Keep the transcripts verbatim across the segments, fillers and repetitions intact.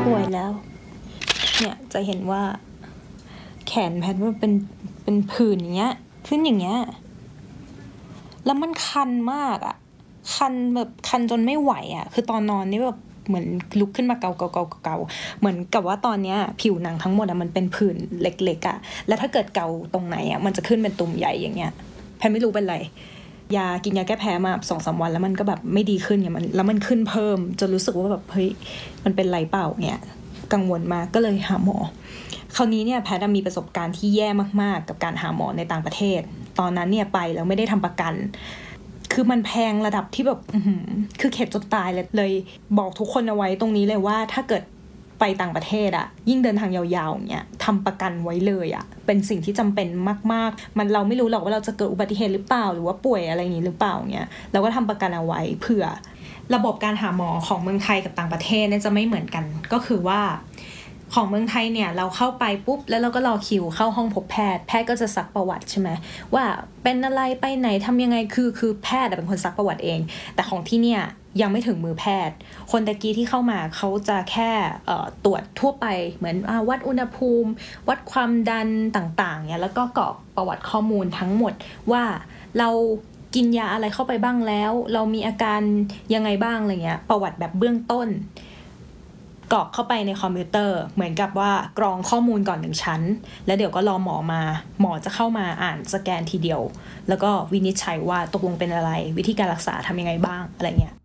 ป่วยแล้วเนี่ยจะเห็นว่าแขนแพทว่าเป็นเป็นผื่นอย่างเงี้ยขึ้นอย่างเงี้ยแล้วมันคันมากอ่ะคันแบบคันจนไม่ไหวอ่ะคือตอนนอนนี่แบบเหมือนลุกขึ้นมาเกาเกาเกาเกาเหมือนกับว่าตอนเนี้ยผิวหนังทั้งหมดอ่ะมันเป็นผื่นเล็กๆอ่ะแล้วถ้าเกิดเกาตรงไหนอ่ะมันจะขึ้นเป็นตุ่มใหญ่อย่างเงี้ยแพทไม่รู้เป็นไรยากินยาแก้แพ้มาสองสามวันแล้วมันก็แบบไม่ดีขึ้นเนี่ยมันแล้วมันขึ้นเพิ่มจนรู้สึกว่าแบบเฮ้ยมันเป็นไรเปล่าเนี่ยกังวลมากก็เลยหาหมอคราวนี้เนี่ยแพทย์มีประสบการณ์ที่แย่มากๆกับการหาหมอในต่างประเทศตอนนั้นเนี่ยไปแล้วไม่ได้ทำประกันคือมันแพงระดับที่แบบคือเข็ดจนตายเลยเลยบอกทุกคนเอาไว้ตรงนี้เลยว่าถ้าเกิดไปต่างประเทศอะยิ่งเดินทางยาวๆเนี่ยทำประกันไว้เลยอะเป็นสิ่งที่จำเป็นมากๆมันเราไม่รู้หรอกว่าเราจะเกิดอุบัติเหตุหรือเปล่าหรือว่าป่วยอะไรอย่างนี้หรือเปล่าเนี่ยเราก็ทำประกันเอาไว้เผื่อระบบการหาหมอของเมืองไทยกับต่างประเทศเนี่ยจะไม่เหมือนกันก็คือว่าของเมืองไทยเนี่ยเราเข้าไปปุ๊บแล้วเราก็รอคิวเข้าห้องพบแพทย์แพทย์ก็จะซักประวัติใช่ไหมว่าเป็นอะไรไปไหนทำยังไงคือคือแพทย์เป็นคนซักประวัติเองแต่ของที่เนี่ยยังไม่ถึงมือแพทย์คนตะกี้ที่เข้ามาเขาจะแค่ตรวจทั่วไปเหมือนวัดอุณหภูมิวัดความดันต่างๆเนี่ยแล้วก็กรอกประวัติข้อมูลทั้งหมดว่าเรากินยาอะไรเข้าไปบ้างแล้วเรามีอาการยังไงบ้างอะไรเงี้ยประวัติแบบเบื้องต้นกรอกเข้าไปในคอมพิวเตอร์เหมือนกับว่ากรองข้อมูลก่อนหนึ่งชั้นแล้วเดี๋ยวก็รอหมอมาหมอจะเข้ามาอ่านสแกนทีเดียวแล้วก็วินิจฉัยว่าตกลงเป็นอะไรวิธีการรักษาทำยังไงบ้างอะไรเงี้ย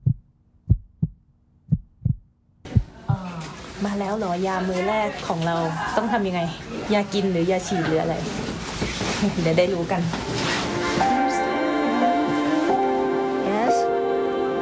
มาแล้วเหรอยามือแรกของเราต้องทำยังไงยากินหรือยาฉีดหรืออะไรเดี๋ยวได้รู้กัน